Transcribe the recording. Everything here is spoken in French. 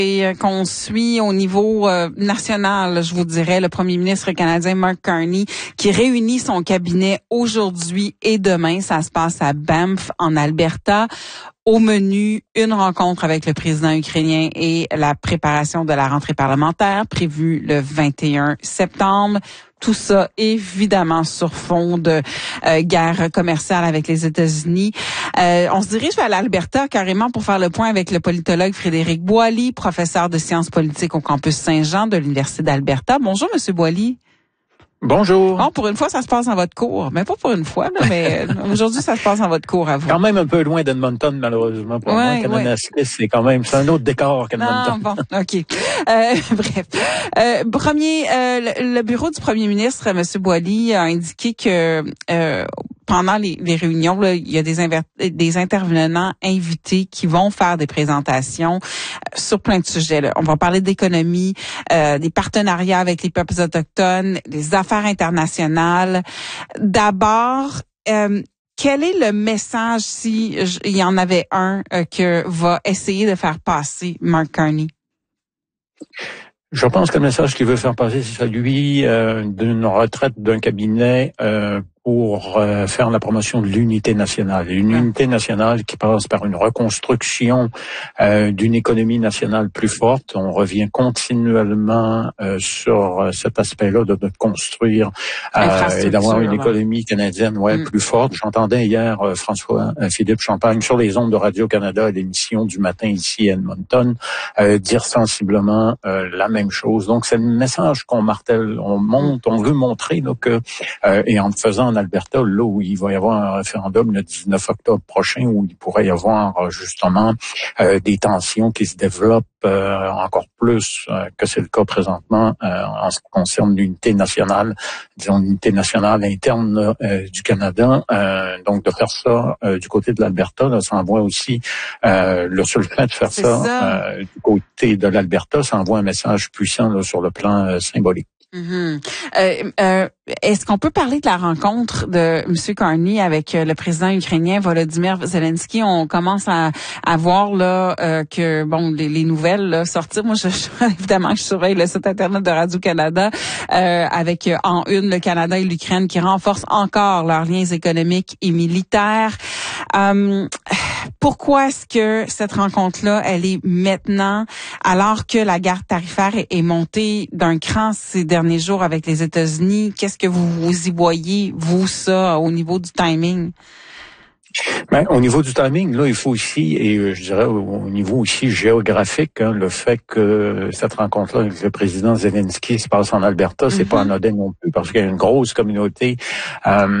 Et qu'on suit au niveau national, je vous dirais, le premier ministre canadien Mark Carney qui réunit son cabinet aujourd'hui et demain. Ça se passe à Banff, en Alberta. Au menu, une rencontre avec le président ukrainien et la préparation de la rentrée parlementaire prévue le 21 septembre. Tout ça, évidemment, sur fond de guerre commerciale avec les États-Unis. On se dirige vers l'Alberta carrément pour faire le point avec le politologue Frédéric Boily, professeur de sciences politiques au campus Saint-Jean de l'Université d'Alberta. Bonjour, Monsieur Boily. Bonjour. Bon, pour une fois, ça se passe dans votre cours. Mais pas pour une fois, là, mais aujourd'hui, ça se passe dans votre cours à vous. Quand même un peu loin d'Edmonton, malheureusement, pour moi. Kananaskis, c'est un autre décor qu'Edmonton. Non, bon, OK. Bref. Le bureau du premier ministre, M. Boily, a indiqué que pendant les réunions, là, il y a des intervenants invités qui vont faire des présentations sur plein de sujets. Là. On va parler d'économie, des partenariats avec les peuples autochtones, des affaires internationales. D'abord, quel est le message, si il y en avait un, que va essayer de faire passer Mark Carney? Je pense que le message qu'il veut faire passer, c'est celui d'une retraite d'un cabinet pour faire la promotion de l'unité nationale. Une unité nationale qui passe par une reconstruction d'une économie nationale plus forte. On revient continuellement sur cet aspect-là de construire et d'avoir une économie canadienne plus forte. J'entendais hier Philippe Champagne sur les ondes de Radio-Canada à l'émission du matin ici à Edmonton dire sensiblement la même chose. Donc c'est le message qu'on martèle, on veut montrer là, que et en le faisant en Alberta, là où il va y avoir un référendum le 19 octobre prochain, où il pourrait y avoir justement des tensions qui se développent encore plus que c'est le cas présentement en ce qui concerne l'unité nationale, disons l'unité nationale interne du Canada. Donc de faire ça du côté de l'Alberta, là, ça envoie aussi le seul fait de faire ça du côté de l'Alberta, ça envoie un message puissant là, sur le plan symbolique. Est-ce qu'on peut parler de la rencontre de M. Carney avec le président ukrainien Volodymyr Zelensky? On commence à voir là que bon les nouvelles là, sortir. Moi, évidemment, je surveille le site internet de Radio-Canada avec en une le Canada et l'Ukraine qui renforcent encore leurs liens économiques et militaires. Pourquoi est-ce que cette rencontre-là, elle est maintenant, alors que la guerre tarifaire est montée d'un cran ces derniers jours avec les États-Unis? Qu'est-ce que vous y voyez, vous, ça, au niveau du timing? Ben, au niveau du timing, là, il faut aussi, et je dirais au niveau aussi géographique, le fait que cette rencontre-là avec le président Zelensky se passe en Alberta, c'est pas anodin non plus, parce qu'il y a une grosse communauté